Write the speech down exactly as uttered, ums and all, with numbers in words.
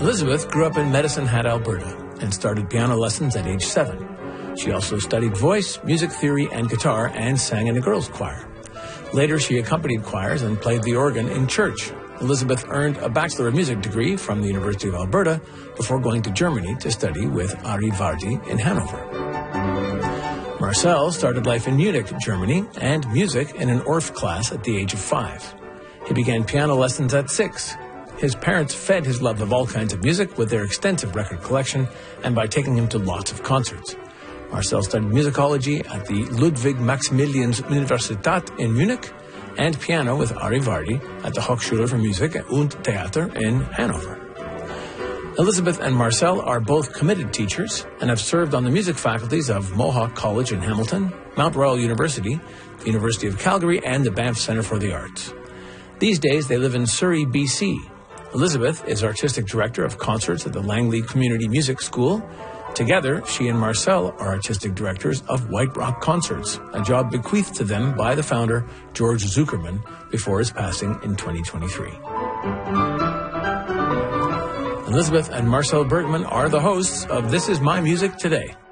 Elizabeth grew up in Medicine Hat, Alberta, and started piano lessons at age seven. She also studied voice, music theory, and guitar, and sang in a girls' choir. Later, she accompanied choirs and played the organ in church. Elizabeth earned a Bachelor of Music degree from the University of Alberta before going to Germany to study with Ari Vardi in Hanover. Marcel started life in Munich, Germany, and music in an Orff class at the age of five. He began piano lessons at six. His parents fed his love of all kinds of music with their extensive record collection and by taking him to lots of concerts. Marcel studied musicology at the Ludwig Maximilians Universität in Munich and piano with Ari Vardi at the Hochschule für Musik und Theater in Hanover. Elizabeth and Marcel are both committed teachers and have served on the music faculties of Mohawk College in Hamilton, Mount Royal University, the University of Calgary, and the Banff Centre for the Arts. These days, they live in Surrey, B C. Elizabeth is Artistic Director of Concerts at the Langley Community Music School. Together, she and Marcel are Artistic Directors of White Rock Concerts, a job bequeathed to them by the founder, George Zuckerman, before his passing in twenty twenty-three. Elizabeth and Marcel Bergman are the hosts of This Is My Music Today.